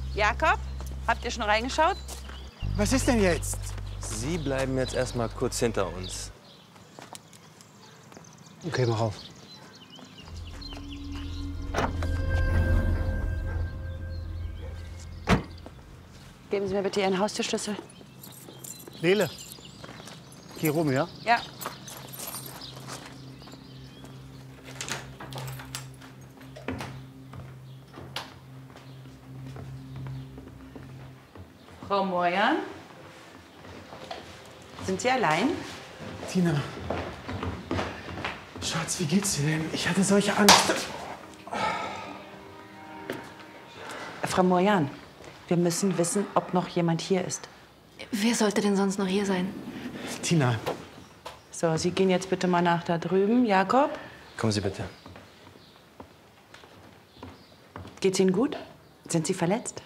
Jakob, habt ihr schon reingeschaut? Was ist denn jetzt? Sie bleiben jetzt erstmal kurz hinter uns. Okay, mach auf. Geben Sie mir bitte Ihren Haustürschlüssel. Lele, geh rum, ja? Ja. Frau Moyan? Sind Sie allein? Tina. Schatz, wie geht's dir denn? Ich hatte solche Angst. Frau Moyan, wir müssen wissen, ob noch jemand hier ist. Wer sollte denn sonst noch hier sein? Tina. So, Sie gehen jetzt bitte mal nach da drüben. Jakob? Kommen Sie bitte. Geht's Ihnen gut? Sind Sie verletzt?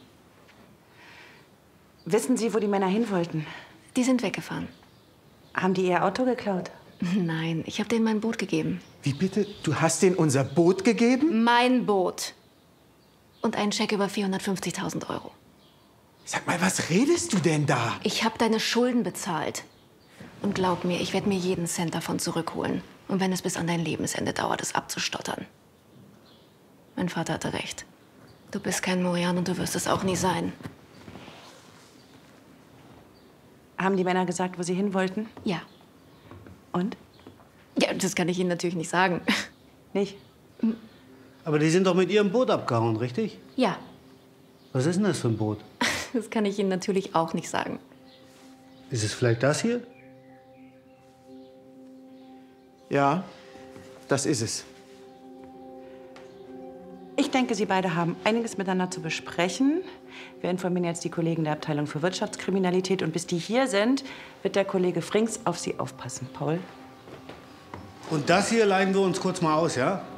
Wissen Sie, wo die Männer hin wollten? Die sind weggefahren. Haben die Ihr Auto geklaut? Nein, ich habe denen mein Boot gegeben. Wie bitte? Du hast denen unser Boot gegeben? Mein Boot. Und einen Scheck über 450.000 Euro. Sag mal, was redest du denn da? Ich habe deine Schulden bezahlt. Und glaub mir, ich werde mir jeden Cent davon zurückholen. Und wenn es bis an dein Lebensende dauert, es abzustottern. Mein Vater hatte recht. Du bist kein Moyan und du wirst es auch nie sein. Haben die Männer gesagt, wo sie hin wollten? Ja. Und? Ja, das kann ich Ihnen natürlich nicht sagen. Nicht? Aber die sind doch mit ihrem Boot abgehauen, richtig? Ja, Was ist denn das für ein Boot? das kann ich Ihnen natürlich auch nicht sagen. Ist es vielleicht das hier? Ja, das ist es. Ich denke, Sie beide haben einiges miteinander zu besprechen. Wir informieren jetzt die Kollegen der Abteilung für Wirtschaftskriminalität. Und bis die hier sind, wird der Kollege Frings auf Sie aufpassen. Paul? Und das hier leihen wir uns kurz mal aus, ja?